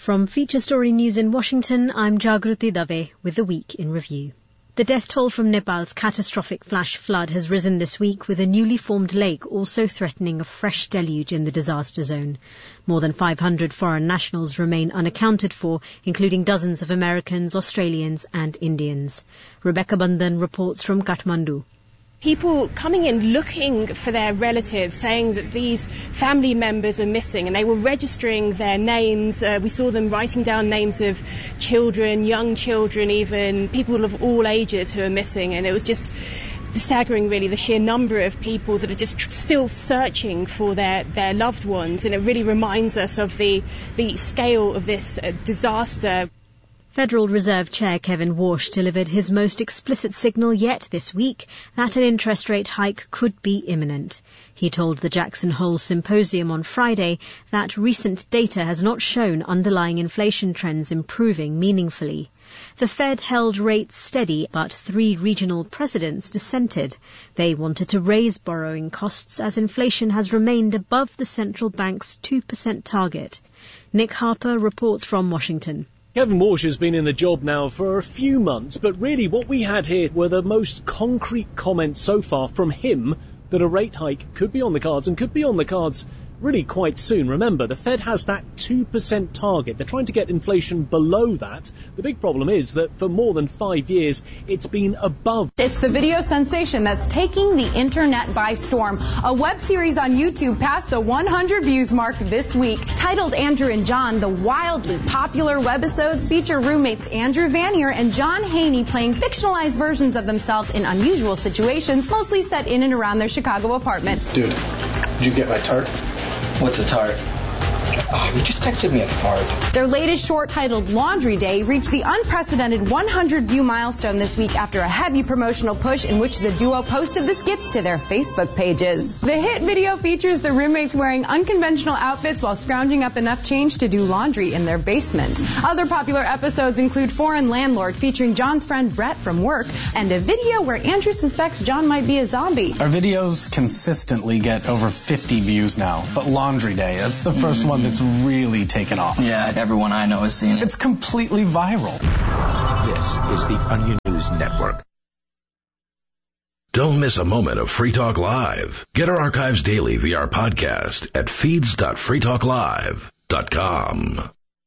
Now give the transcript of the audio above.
From Feature Story News in Washington, I'm Jagruti Dave with the Week in Review. The death toll from Nepal's catastrophic flash flood has risen this week, with a newly formed lake also threatening a fresh deluge in the disaster zone. More than 500 foreign nationals remain unaccounted for, including dozens of Americans, Australians and Indians. Rebecca Bandhan reports from Kathmandu. People coming in looking for their relatives, saying that these family members are missing, and they were registering their names. We saw them writing down names of children, young children even, people of all ages who are missing, and it was just staggering really, the sheer number of people that are just still searching for their loved ones, and it really reminds us of the scale of this disaster. Federal Reserve Chair Kevin Warsh delivered his most explicit signal yet this week that an interest rate hike could be imminent. He told the Jackson Hole Symposium on Friday that recent data has not shown underlying inflation trends improving meaningfully. The Fed held rates steady, but 3 regional presidents dissented. They wanted to raise borrowing costs as inflation has remained above the central bank's 2% target. Nick Harper reports from Washington. Kevin Warsh has been in the job now for a few months, but really what we had here were the most concrete comments so far from him that a rate hike could be on the cards, and could be on the cards really quite soon. Remember, the Fed has that 2% target. They're trying to get inflation below that. The big problem is that for more than 5 years, it's been above. It's the video sensation that's taking the internet by storm. A web series on YouTube passed the 100 views mark this week. Titled Andrew and John, the wildly popular webisodes feature roommates Andrew Vanier and John Haney playing fictionalized versions of themselves in unusual situations, mostly set in and around their Chicago apartment. Dude, did you get my tart? What's a tart? Oh, you just texted me a fart. Their latest short, titled Laundry Day, reached the unprecedented 100-view milestone this week after a heavy promotional push in which the duo posted the skits to their Facebook pages. The hit video features the roommates wearing unconventional outfits while scrounging up enough change to do laundry in their basement. Other popular episodes include Foreign Landlord, featuring John's friend Brett from work, and a video where Andrew suspects John might be a zombie. Our videos consistently get over 50 views now, but Laundry Day, that's the first one that's really taken off. Yeah, everyone I know has seen it. It's completely viral. This is the Onion News Network. Don't miss a moment of Free Talk Live. Get our archives daily via our podcast at feeds.freetalklive.com.